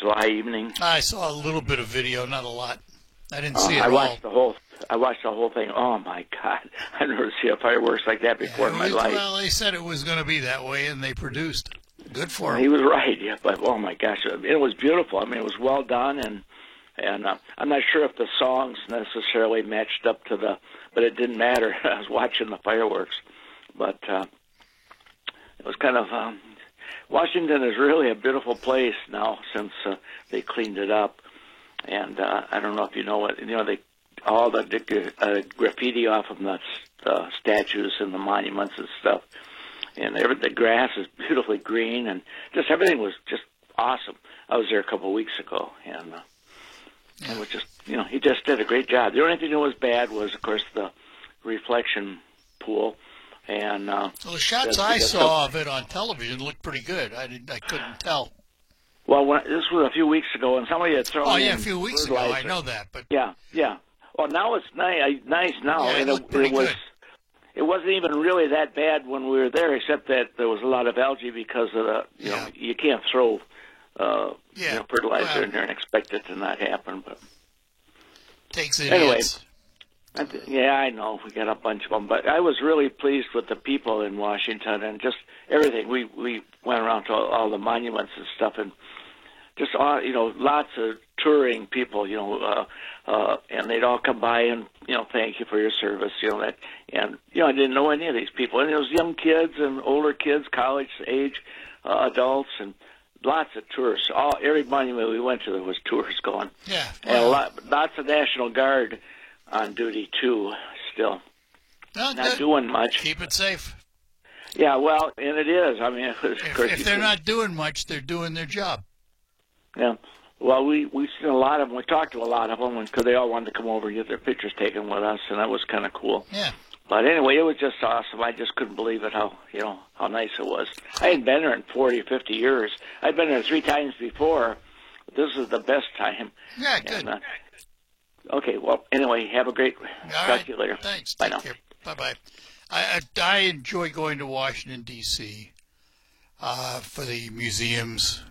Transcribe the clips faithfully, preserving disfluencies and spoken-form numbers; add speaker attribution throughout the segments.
Speaker 1: July evening?
Speaker 2: I saw a little bit of video, not a lot. I didn't see
Speaker 1: uh,
Speaker 2: it
Speaker 1: I watched
Speaker 2: all.
Speaker 1: the whole. I watched the whole thing. Oh my God! I've never seen a fireworks like that before
Speaker 2: Yeah,
Speaker 1: in my
Speaker 2: was,
Speaker 1: life.
Speaker 2: Well, they said it was going to be that way, and they produced. Good for
Speaker 1: Well,
Speaker 2: them.
Speaker 1: he was right. Yeah, but oh my gosh, it was beautiful. I mean, it was well done, and and uh, I'm not sure if the songs necessarily matched up to the, but it didn't matter. I was watching the fireworks, but uh, it was kind of. Um, Washington is really a beautiful place now since uh, they cleaned it up, and uh, I don't know if you know what you know. They all the uh, graffiti off of the uh, statues and the monuments and stuff, and every, the grass is beautifully green, and just everything was just awesome. I was there a couple of weeks ago, and uh, it was just you know he just did a great job. The only thing that was bad was, of course, the reflection pool. And uh,
Speaker 2: well, the shots I saw of it on television looked pretty good. I didn't, I couldn't tell.
Speaker 1: Well, when, this was a few weeks ago, and somebody had thrown.
Speaker 2: Oh yeah,
Speaker 1: in
Speaker 2: a few weeks ago. I know that, but
Speaker 1: yeah, yeah. Well, now it's nice, nice now,
Speaker 2: yeah, it
Speaker 1: and
Speaker 2: looked
Speaker 1: it,
Speaker 2: pretty
Speaker 1: it was.
Speaker 2: good.
Speaker 1: It wasn't even really that bad when we were there, except that there was a lot of algae because of the. You
Speaker 2: yeah.
Speaker 1: know, you can't throw uh,
Speaker 2: yeah.
Speaker 1: you know, fertilizer
Speaker 2: well,
Speaker 1: in there and expect it to not happen. But
Speaker 2: takes it.
Speaker 1: Anyway. I th- yeah, I know. We got a bunch of them. But I was really pleased with the people in Washington and just everything. We we went around to all, all the monuments and stuff, and just, all, you know, lots of touring people, you know, uh, uh, and they'd all come by and, you know, thank you for your service, you know, that. And, you know, I didn't know any of these people. And there was young kids and older kids, college age, uh, adults, and lots of tourists. All Every monument we went to, there was tourists going.
Speaker 2: Yeah.
Speaker 1: And a lot, lots of National Guard on duty too, still
Speaker 2: no,
Speaker 1: not
Speaker 2: good.
Speaker 1: doing much.
Speaker 2: Keep it safe.
Speaker 1: Yeah, well, and it is. I mean, of
Speaker 2: If,
Speaker 1: course,
Speaker 2: if they're not doing much, they're doing their job.
Speaker 1: Yeah. Well, we we've seen a lot of them. We talked to a lot of them because they all wanted to come over and get their pictures taken with us, and that was kind of cool.
Speaker 2: Yeah.
Speaker 1: But anyway, it was just awesome. I just couldn't believe it how you know how nice it was. I hadn't been there in forty or fifty years. I'd been there three times before. But this is the best time.
Speaker 2: Yeah, good.
Speaker 1: And, uh, Okay, well, anyway, have a great
Speaker 2: All
Speaker 1: talk
Speaker 2: right.
Speaker 1: to you later.
Speaker 2: Thanks.
Speaker 1: Bye
Speaker 2: Take
Speaker 1: now.
Speaker 2: care. Bye-bye. I, I, I enjoy going to Washington, D C uh, for the museums.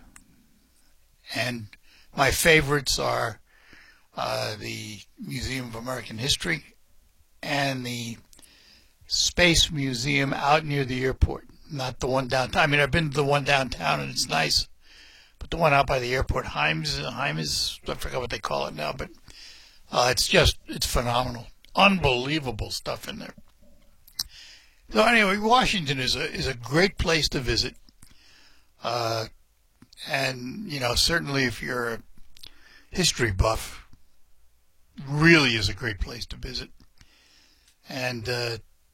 Speaker 2: And my favorites are uh, the Museum of American History and the Space Museum out near the airport, not the one downtown. I mean, I've been to the one downtown, and it's nice. But the one out by the airport, Heims, Heims, I forgot what they call it now, but Uh, it's just, it's phenomenal. Unbelievable stuff in there. So anyway, Washington is a is a great place to visit. Uh, and, you know, certainly if you're a history buff, really is a great place to visit. And uh,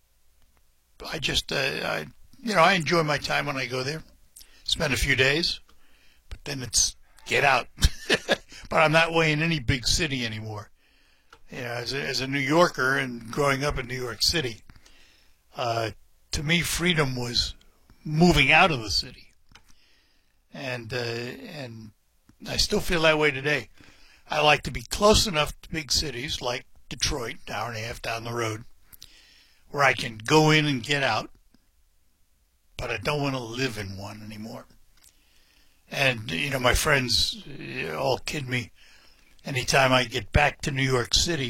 Speaker 2: I just, uh, I, you know, I enjoy my time when I go there. Spend a few days, but then it's get out. But I'm that way in any big city anymore. You know, as a, as a New Yorker and growing up in New York City, uh, to me, freedom was moving out of the city, and uh, and I still feel that way today. I like to be close enough to big cities like Detroit, an hour and a half down the road, where I can go in and get out, but I don't want to live in one anymore. And you know, my friends all kid me. Anytime I get back to New York City,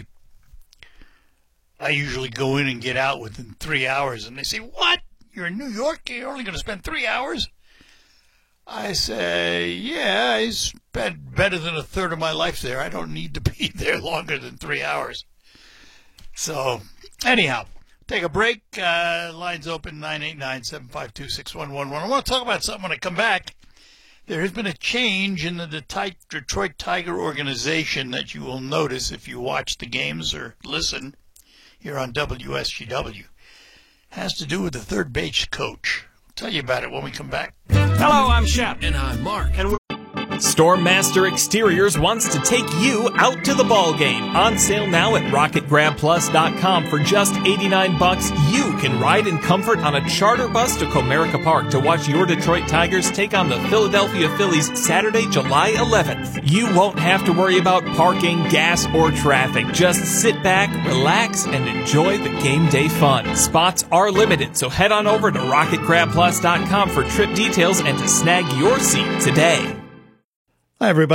Speaker 2: I usually go in and get out within three hours. And they say, what? You're in New York? You're only going to spend three hours? I say, yeah, I spent better than a third of my life there. I don't need to be there longer than three hours. So, anyhow, take a break. Uh, lines open, nine eight nine, seven five two, six one one one. I want to talk about something when I come back. There has been a change in the Detroit Tiger organization that you will notice if you watch the games or listen here on W S G W. It has to do with the third base coach. I'll tell you about it when we come back.
Speaker 3: Hello, I'm Shep.
Speaker 4: And I'm Mark.
Speaker 3: And we're
Speaker 4: Stormmaster Exteriors wants to take you out to the ball game. On sale now at rocket grab plus dot com for just eighty-nine bucks. You can ride in comfort on a charter bus to Comerica Park to watch your Detroit Tigers take on the Philadelphia Phillies Saturday, July eleventh. You won't have to worry about parking, gas, or traffic. Just sit back, relax, and enjoy the game day fun. Spots are limited, so head on over to rocket grab plus dot com for trip details and to snag your seat today.
Speaker 2: Hi, everybody.